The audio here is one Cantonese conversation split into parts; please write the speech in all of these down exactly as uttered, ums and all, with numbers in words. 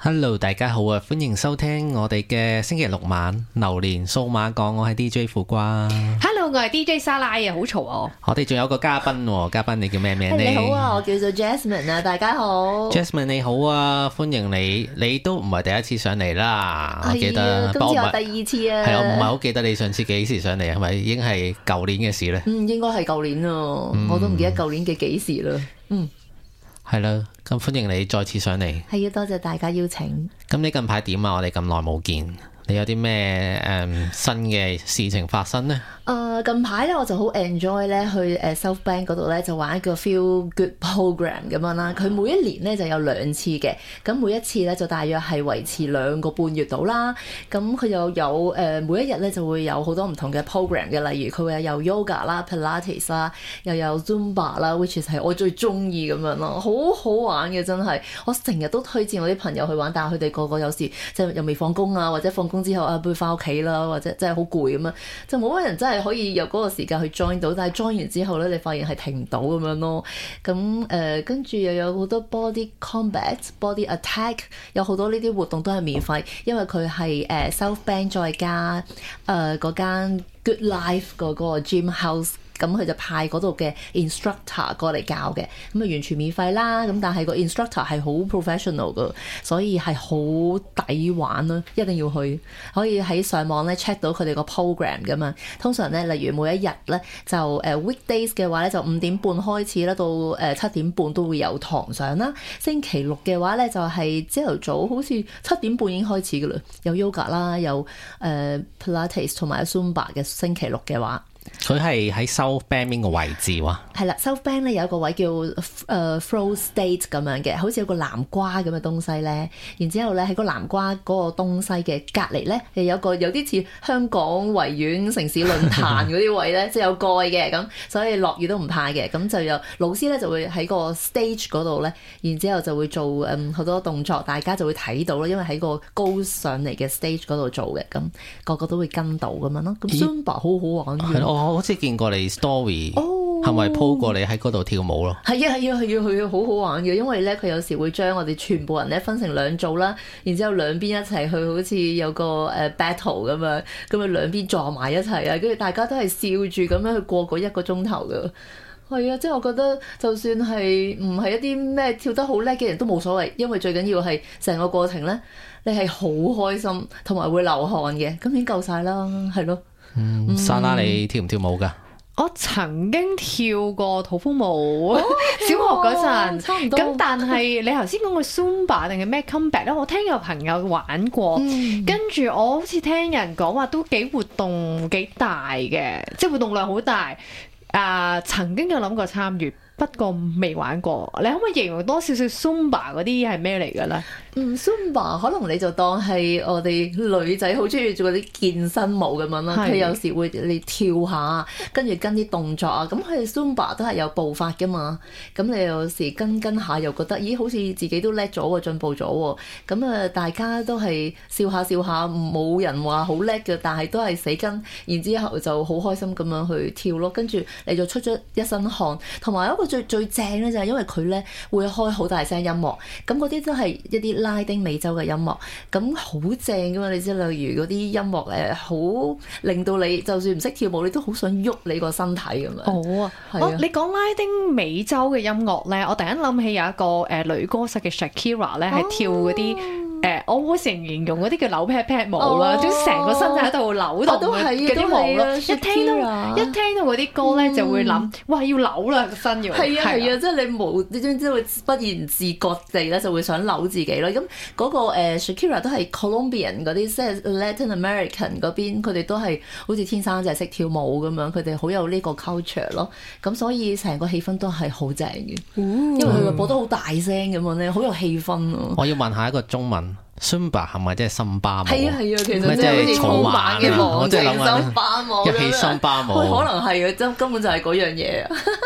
Hello， 大家好啊！歡迎收聽我哋嘅星期六晚榴蓮數碼講，我係 D J 苦瓜。 Hello， 我係 D J 沙拉啊，好嘈啊！ 我哋仲有個嘉賓，嘉賓你叫咩名呢？ 你好啊，我叫做 Jasmine 啊，大家好。 Jasmine 你好啊，歡迎你。你都唔係第一次上嚟啦，我記得。 今次我第二次啊。 係我唔係好記得你上次幾時上嚟，係咪已經係舊年嘅事呢？ 嗯，應該係舊年啊，嗯、我都唔記得舊年嘅幾時啦。嗯。 係啦，咁歡迎你再次上嚟。 係要多謝大家邀請。 咁你近排點啊？我哋咁耐冇見，你有啲咩誒新嘅事情發生呢？ 誒、uh, 近排咧我就好 enjoy 咧去誒 South Bank 嗰度咧就玩一個 Feel Good Program 咁樣啦。佢每一年咧就有兩次嘅，咁每一次咧就大約係維持兩個半月到啦。咁佢又有誒、呃、每一日咧就會有好多唔同嘅 program 嘅，例如佢會有 yoga 啦、Pilates 啦，又有 Zumba 啦 ，which is 係我最中意咁樣咯，好好玩嘅真係。我成日都推薦我啲朋友去玩，但係佢哋個個有時即係又未放工啊，或者放工之後啊，不如翻屋企啦，或者真係好攰咁樣，就冇乜人真係可以有嗰個時間去 join 到，但係 join 完之後咧，你發現係停唔到咁樣咯。咁誒，跟住又有好多 body combat、body attack， 有好多呢啲活動都係免費，因為佢係誒 South Bank 再加誒嗰間 Good Life 嗰個 gym house。咁佢就派嗰度嘅 instructor 過嚟教嘅，咁啊完全免費啦。咁但係個 instructor 係好 professional 噶，所以係好抵玩咯，一定要去。可以喺上網咧 check 到佢哋個 program 噶嘛。通常咧，例如每一日咧就誒 weekdays 嘅話咧，就五點半開始啦，到誒七點半都會有堂上啦。星期六嘅話咧，就係朝頭早好似七點半已經開始噶啦，有 yoga 啦，有誒、呃、Pilates 同埋 Zumba 嘅星期六嘅話。 佢係喺 South Bank 邊個位置喎？ 係啦，South Bank 咧有一個位叫誒 Flow State 咁樣嘅，好似有個南瓜咁嘅東西咧。然之後咧喺個南瓜嗰個東西嘅隔離咧，又有個有啲似香港維園城市論壇嗰啲位咧，即係有蓋嘅咁，所以落雨都唔怕嘅。咁就有老師咧就會喺個 stage 嗰度咧，然之後就會做誒好多動作，大家就會睇到咯。因為喺個高上嚟嘅 stage 嗰度做嘅，咁個個都會跟到咁樣咯。咁 Zumba 好好玩嘅。 我好似見過你 story，係咪 po 過你喺嗰度跳舞咯？ 係啊係啊係啊係啊，好好玩嘅，因為咧佢有時會將我哋全部人咧分成兩組啦，然之後兩邊一齊去，好似有個誒 battle 咁樣，咁啊兩邊撞埋一齊啊，跟住大家都係笑住咁樣去過嗰一個鐘頭噶。係啊，即係我覺得就算係唔係一啲咩跳得好叻嘅人都冇所謂，因為最緊要係成個過程咧，你係好開心同埋會流汗嘅，咁已經夠晒啦，係咯。 嗯，莎拉你跳唔跳舞噶？ 我曾經跳過土風舞，哦、小學嗰陣，差唔多。咁但係你頭先講個 Zumba 定係咩 combat 咧？我聽有朋友玩過，嗯、跟住我好似聽人講話都幾活動幾大嘅，即係活動量好大。啊、呃，曾經有諗過參與，不過未玩過。你可唔可以形容多少少 Zumba 嗰啲係咩嚟嘅咧？ 嗯 Zumba 可能你就當係我哋女仔好中意做嗰啲健身舞咁樣啦。佢有時會你跳下，跟住跟啲動作啊。咁佢哋 Zumba 都係有步伐噶嘛。咁你有時跟跟下又覺得，咦，好似自己都叻咗喎，進步咗喎。咁啊，大家都係笑下笑下，冇人話好叻嘅，但係都係死跟。然之後就好開心咁樣去跳咯。跟住你就出咗一身汗，同埋一個最最正咧就係因為佢咧會開好大聲音樂，咁嗰啲都係一啲拉丁美洲嘅音樂，咁好正噶嘛！你知例如嗰啲音樂誒，好令到你就算唔識跳舞，你都好想喐你個身體咁樣。 哦，係啊！你講拉丁美洲嘅音樂咧，我突然間諗起有一個誒、呃、女歌手嘅 Shakira 咧，係跳嗰啲。哦誒、呃，我會成形容嗰啲叫扭 pat pat 舞啦，總之成個身體喺度扭動嘅嗰啲舞咯。一聽到一聽到嗰啲歌咧，嗯、就會諗，哇，要扭啦個身要。係啊係啊，即係你無你總之會不言自覺地咧，就會想扭自己咯。咁嗰、嗰個、呃、Shakira 都係 Colombian 嗰啲，即係 Latin American 嗰邊，佢哋都係好似天生就係識跳舞咁樣，佢哋好有呢個 culture 咯。咁所以成個氣氛都係好正嘅，嗯、因為佢播得好大聲咁樣咧，好有氣氛咯。 我要問下一個中文。Zumba 係咪即係森巴舞？ 係啊係啊，其實即係好似草蜢嘅忘情森巴舞， 一起森巴舞， 可能係啊，真根本就係嗰樣嘢啊！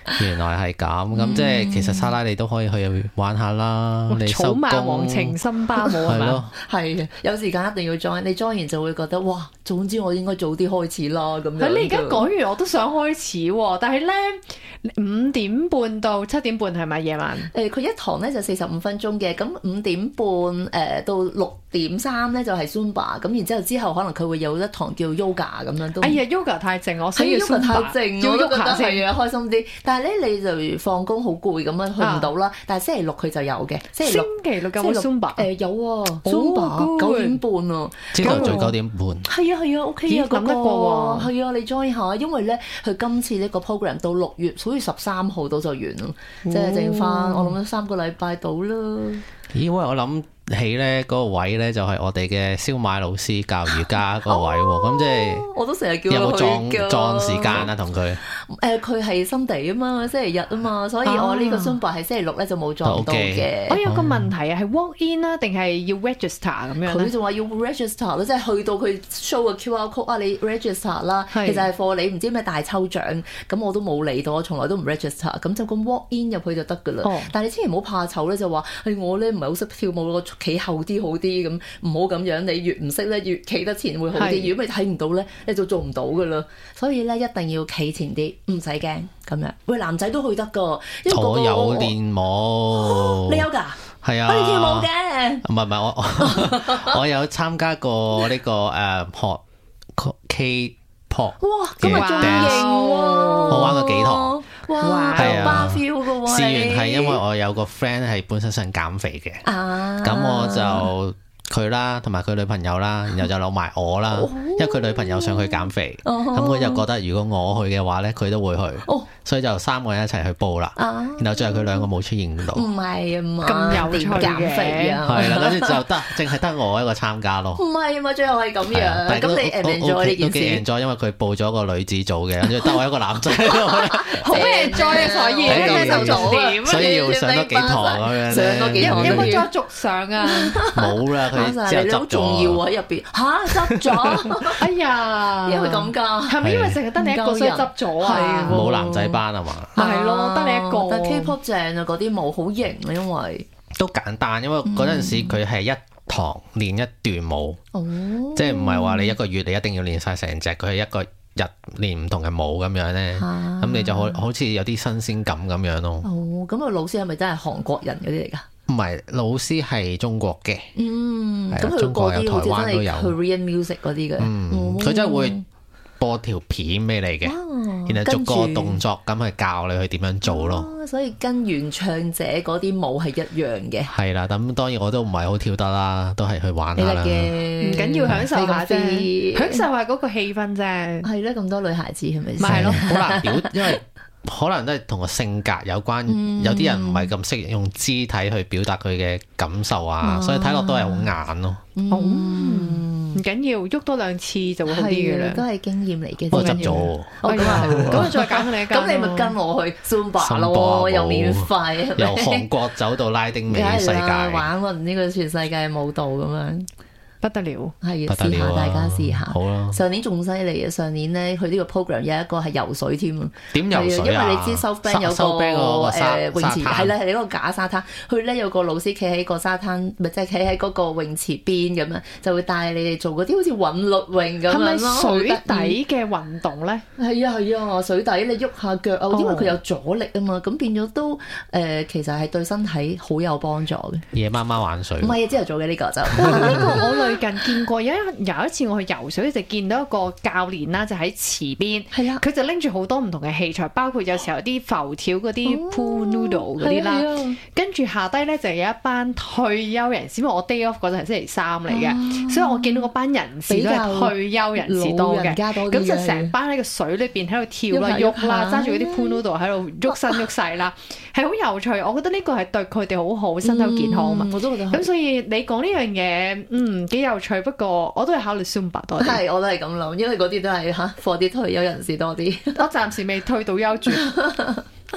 原來係咁，咁即係其實莎拉你都可以去玩下啦。你草收蜢王工情深巴舞係係咯嘛？， 係有時間一定要 join，你 join 完就會覺得哇，總之我應該早啲開始啦咁樣。 係你而家講完我都想開始喎，但係咧五點半到七點半係咪夜晚？ 誒佢一堂咧就四十五分鐘嘅，咁五點半誒、呃、到六點三咧就係 Zumba，咁然之後之後可能佢會有一堂叫 Yoga 咁樣都。 哎呀 Yoga 太靜，我想要係 Yoga 太 Zumba， 靜， 要我都覺得喐下先。 係啊，開心啲。但係咧你就放工好攰咁樣去唔到啦。但係星期六佢就有嘅，星期星六。 期六有冇 Zumba？ 誒有喎，Zumba 九點半啊， 朝頭早九點半。 係啊係啊，OK 啊， 咦諗得過喎係啊，你 join 下，因為咧佢今次呢個 program 到六月，好似十三號到就完咯，即係剩翻我諗三個禮拜到啦。 咦喂，我諗起咧嗰個位咧就係我哋嘅燒賣老師教瑜伽嗰個位喎，咁即係我都成日叫佢有冇撞去㗎撞時間啊？同佢誒佢係新地啊嘛，星期日啊嘛，所以我呢個 Zumba 係星期六咧就冇撞到嘅。 我有個問題啊，係 walk in 啦，定係要 register 咁樣咧？ 佢就話要 register 咯，即係去到佢 show 個 Q R code 啊，你 register 啦。 係其實係貨你唔知咩大抽獎，咁我都冇理到，我從來都唔 register，咁就咁 walk in 入去就得㗎啦。 哦但係你千祈唔好怕醜咧，就話係我咧唔係好識跳舞，我企後啲好啲咁，唔好咁樣。你越唔識咧，越企得前會好啲。 係如果你睇唔到咧，你就做唔到㗎啦。所以咧一定要企前啲，唔使驚咁樣。喂，男仔都去得㗎，因為嗰個我有練舞， 你有㗎？ 係啊， 我哋跳舞嘅。 唔係唔係，我我我有參加過呢個誒學 K-pop 哇，咁咪仲型 dance， 喎！ 我玩過幾堂， 哇， 哇有係啊巴 feel 噶喎！ 事源係因為你我有個 friend 係本身想減肥嘅， 啊， 咁我就佢啦，同埋佢女朋友啦，然後就留埋我啦，因為佢女朋友想去減肥， 哦咁佢就覺得如果我去嘅話咧，佢都會去， 哦所以就三個人一齊去報啦。 啊， 然後最後佢兩個冇出現到， 唔係啊嘛， 咁有趣嘅點減肥啊？ 係啦，跟住就得，淨係得我一個參加咯。 唔係啊嘛，最後係咁係啊， 樣， 但係都咁你 enjoy 呢 OK，都件幾事？ enjoy，因為佢報咗個女子組嘅，跟住得我一個男仔喺度， 好 enjoy 啊，所以喺度咩就重點所以要上多幾堂咁樣咧。 上多幾堂有有冇都要再續上啊？ 冇啦，佢啱晒你，你好之後執咗。 重要喎喺入邊嚇執咗， 哎呀， 因為咁㗎。 係咪因為淨係得你一個所以執咗啊？ 係喎冇男仔班啊嘛， 咪係咯，得你一個。 但 K-pop 正啊，嗰啲舞好型啊，因為都簡單，因為嗰陣時佢係一堂練一段舞， 哦， 即係唔係話你一個月你一定要練晒成隻，佢係一個日練唔同嘅舞咁樣咧， 啊咁你就好好似有啲新鮮感咁樣咯。 哦，咁個老師係咪真係韓國人嗰啲嚟㗎？ 唔係，老師係中國嘅， 嗯， 係啊咁佢中國有嗰啲好似真台灣都有係 Korean music 嗰啲嘅， 嗯，佢真係會播條片俾你嘅， 哦然後逐個跟住動作咁去教你去點樣做咯。 哦所以跟原唱者嗰啲舞係一樣嘅， 係啦，咁當然我都唔係好跳得啦，都係去玩你得下啦。 嘅， 唔緊要，享受下啫， 啫享受下嗰個氣氛啫。 係咧，咁多女孩子係咪先？ 咪係咯好難表，因為可能都係同個性格有關。 嗯有啲人唔係咁識用肢體去表達佢嘅感受啊， 哦所以睇落都係好硬咯。 嗯， 唔緊要，喐多兩次就會好啲嘅係啊都啦。 係經驗嚟嘅。 我執最緊要咗喎， 哦，咁啊係喎咁啊，再揀你一間咯。 咁你咪跟我去 Zumba 森巴咯， 舞又免費，係咪由韓國走到拉丁美世梗係啦界， 玩勻呢個全世界嘅舞蹈咁樣， 不得了。 係不得試下了啊！ 大家試下。 好啦， 上年仲犀利啊！上年咧，佢呢個 program 有一個係游水添啊， 點游水啊？ 因為你知 South Bend 有個收 band 嗰個沙誒泳池， 沙灘係啦係你嗰個假沙灘，佢咧有個老師企喺個沙灘，咪即係企喺嗰個泳池邊咁樣，就會帶你哋做嗰啲好似韻律泳咁係咪樣咯。 水好得意底嘅運動咧？ 係啊係啊，水底你喐下腳啊，因為佢有阻力啊嘛，咁變咗都誒、呃，其實係對身體好有幫助嘅。 夜媽媽玩水唔，係啊，朝頭早嘅呢個就。 哇！呢個我類近見過，有一有一次我去游水就見到一個教練啦，就喺池邊， 係啊佢就拎住好多唔同嘅器材，包括有時候有啲浮條嗰啲哦 pool noodle 嗰啲啦， 係啊係啊跟住下低咧就有一班退休人士，因為我 day off 嗰陣係星期三嚟嘅，所以我見到嗰班人士都係退休人士多嘅老人，家多啲咁就嘅成班喺個水裏邊喺度跳啦、 喐喐啦， 下喐下揸住嗰啲 pool noodle 喺度喐身喐勢啦，係好有趣。我覺得呢個係對佢哋好好，身體健康啊嘛。 嗯我都覺得咁所以你講呢樣嘢，嗯，幾有趣。不過我都係考慮 Zumba 多啲。 係，我都係咁諗，因為嗰啲都係嚇 for 啲退休人士多啲。 我暫時未退到休住。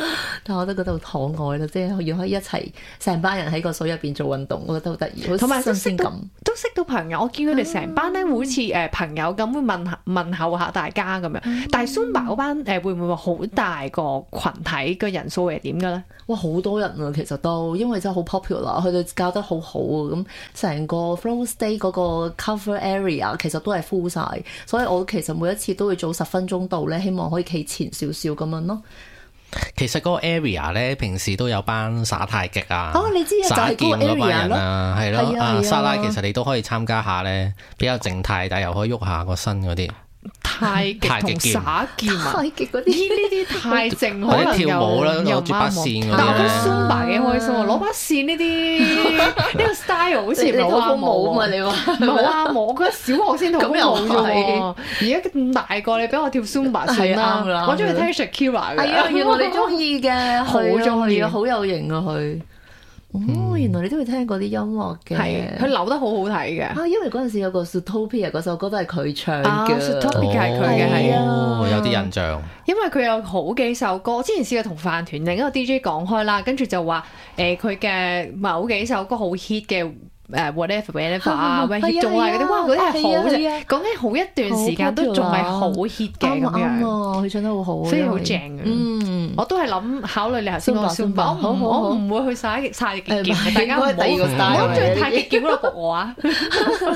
但我都覺得好可愛咯，即係要可以一齊成班人喺個水入邊做運動，我覺得好得意， 同埋好都識到新鮮感。 都識到朋友，我見佢哋成班咧，會好似誒朋友咁，會問下問候下大家咁樣。但係 Zumba 嗰班誒會唔會話好大個群體嘅人數係點嘅咧？ 哇，好多人啊，其實都因為真係好 popular，佢哋教得好好啊，咁成個 flow state 嗰個 cover area 其實都係 full 晒，所以我其實每一次都會早十分鐘到咧，希望可以企前少少咁樣咯。 其實嗰個 area 咧，平時都有班耍太極啊， 哦你知啊耍劍就係嗰個嗰班 area 人啊，係係咯，啊啊係啊沙拉其實你都可以參加下咧，比較靜態，但係又可以喐下個身嗰啲。 太極同耍劍啊！ 太極嗰呢啲呢啲太靜，可或者能又跳舞啦， 又攞住把啱我線嗰但我覺得啲咧。 Zumba 幾開心喎，攞把線呢啲呢個 style 好似唔係好啱我啊嘛， 喎。 你話唔係好啱我，我覺得小學先跳咁又舞啫係喎。而家咁大個，你俾我跳 Zumba 算係啱㗎啦。 啦我中意聽 Shakira 嘅。 係啊，原來你中意嘅， 好鍾意係啊好有型啊佢。哦，原來你都會聽嗰啲音樂嘅。 係佢扭得好好睇嘅。 啊，因為嗰陣時有個 Zootopia 嗰首歌都係佢唱啊嘅。 Zootopia 係佢嘅係哦，有啲印象。 因為佢有好幾首歌，之前試過同飯團另一個 D J 講開啦，跟住就話誒佢嘅某幾首歌好 hit 嘅。誒 whatever whatever 啊 w h e 仲係嗰啲，哇嗰啲係好啫，講緊好一段時間都仲係好 hit 嘅咁樣， 啱啊，佢唱得好好， 所以好正嘅。 嗯， 我都係諗考慮你頭先講 Zumba， 我唔好好我唔會去晒晒極劍， 誒大家唔好應該第二個唔 style 好嚟嘅中意太極劍嗰度搏我啊！